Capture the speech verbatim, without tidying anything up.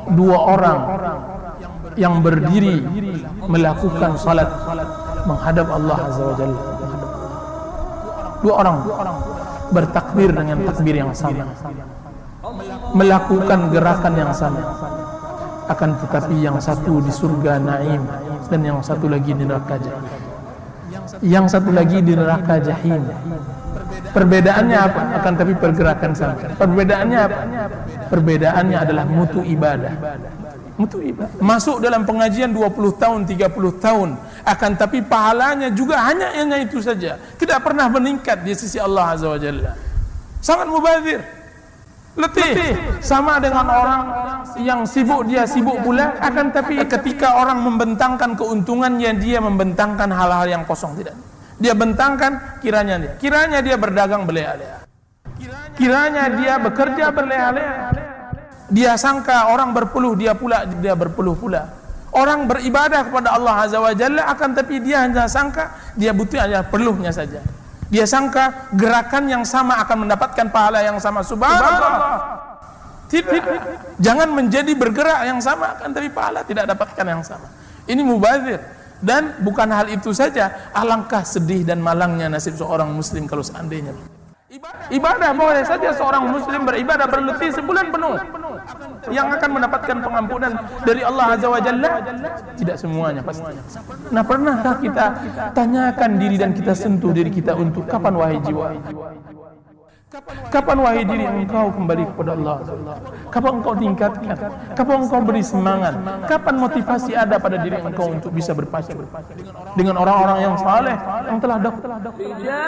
dua orang yang berdiri melakukan salat menghadap Allah Azza wa Jalla. Dua orang bertakbir dengan takbir yang sama, melakukan gerakan yang sama, akan tetapi yang satu di surga naim dan yang satu lagi di neraka jahim. Yang satu lagi di neraka jahim. Perbedaannya apa? Akan tapi pergerakan sama. Perbedaannya apa? Perbedaannya adalah mutu ibadah. Mutu ibadah. Masuk dalam pengajian dua puluh tahun, tiga puluh tahun, akan tapi pahalanya juga hanya hanya itu saja. Tidak pernah meningkat di sisi Allah Azza wa Jalla. Sangat mubazir. Letih. Sama dengan orang yang sibuk, dia sibuk pula, akan tapi ketika orang membentangkan keuntungannya, dia membentangkan hal-hal yang kosong. Tidak, dia bentangkan kiranya dia kiranya dia berdagang berleha-leha, kiranya dia bekerja berleha-leha. Dia sangka orang berpeluh, dia pula dia berpeluh pula. Orang beribadah kepada Allah Azza wa Jalla, akan tapi dia hanya sangka dia butuh hanya peluhnya saja. Dia sangka gerakan yang sama akan mendapatkan pahala yang sama. Subhanallah. Tidak. Jangan menjadi bergerak yang sama akan tapi pahala tidak dapatkan yang sama. Ini mubazir. Dan bukan hal itu saja, alangkah sedih dan malangnya nasib seorang muslim kalau seandainya ibadah, boleh saja seorang muslim beribadah berletih sebulan penuh, yang akan mendapatkan pengampunan dari Allah Azza wa Jalla. Tidak semuanya pasti. Nah, pernahkah kita tanyakan diri dan kita sentuh diri kita untuk kapan wahai jiwa, kapan wahai diri engkau kembali kepada Allah? Kapan engkau tingkatkan? Kapan engkau beri semangat? Kapan motivasi ada pada diri engkau untuk bisa berpacu dengan orang-orang yang saleh yang telah dahulu?